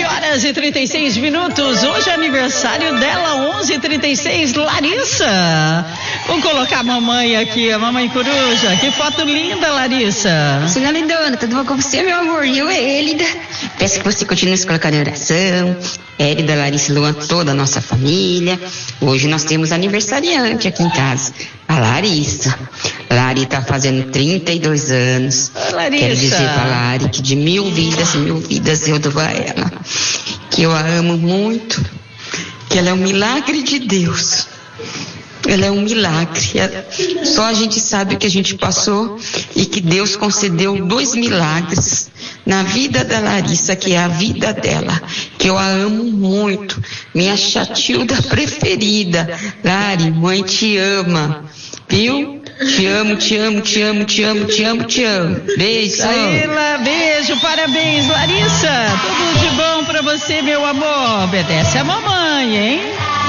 11h36. Hoje é aniversário dela, 11h36, Larissa. Vou colocar a mamãe aqui, a mamãe coruja. Que foto linda, Larissa. Senhora Lindona, tudo bom com você, meu amor? E eu, Elida. Peço que você continue se colocando em oração. Elida, Larissa, Luan, toda a nossa família. Hoje nós temos aniversariante aqui em casa, a Larissa. Lari está fazendo 32 anos. Larissa. Quero dizer pra Lari que de mil vidas eu dou a ela. Que eu a amo muito. Que ela é um milagre de Deus. Ela é um milagre. Só a gente sabe o que a gente passou e que Deus concedeu 2 milagres na vida da Larissa, que é a vida dela, que eu a amo muito. Minha chatilda preferida. Lari, mãe te ama, viu? Te amo. Beijo. Saíla, beijo, parabéns, Larissa. Tudo de bom pra você, meu amor. Obedece a mamãe, hein?